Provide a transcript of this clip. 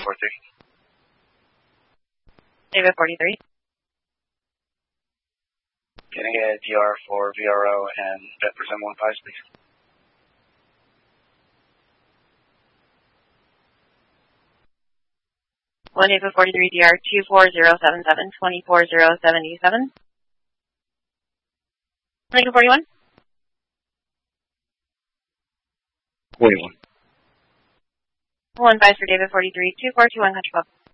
43. David 43. Can I get a DR for VRO and vet for 715, please? One David 43 DR 24077 24077. Lincoln 41. 41. 15 for David 43 2421 Country Club.